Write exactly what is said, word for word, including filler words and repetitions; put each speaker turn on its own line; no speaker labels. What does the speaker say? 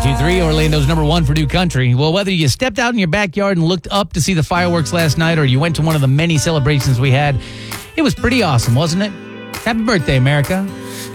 two three, Orlando's number one for new country. Well, whether you stepped out in your backyard and looked up to see the fireworks last night or you went to one of the many celebrations we had, it was pretty awesome, wasn't it? Happy birthday, America.